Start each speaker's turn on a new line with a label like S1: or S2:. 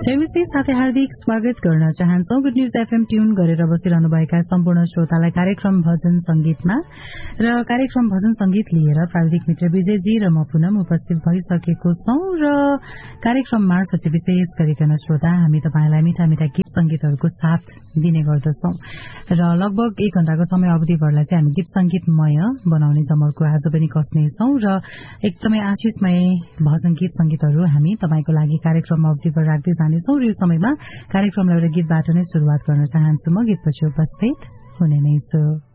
S1: विषय साथै हार्दिक स्वागत गर्न चाहन्छौं। गुड न्यूज एफएम ट्यून गरेर बसिरहनुभएका सम्पूर्ण श्रोतालाई कार्यक्रम भजन संगीतमा र कार्यक्रम भजन संगीत लिएर प्राविधिक मित्र विजयजी र म पुनम उपस्थित भइसकेको छौं र कार्यक्रम मार्फत विशेष गरिकन श्रोता हामी तपाईलाई मिठा मिठा गीत संगीतहरूको साथ दिने गर्दछौं र लगभग 1 घण्टाको समय अवधिभरलाई चाहिँ हामी गीत संगीतमय बनाउने जमर्को आज पनि कस्नेछौं र एकदमै आशिषमय भजन गीत संगीतहरू हामी तपाईको लागि कार्यक्रम अवधिभर राख्दै जानेछौं र यो समयमा कार्यक्रमलाई एउटा गीतबाट नै शुरूआत गर्न चाहन्छु। म गीतपछि उपस्थित हुने नै छु।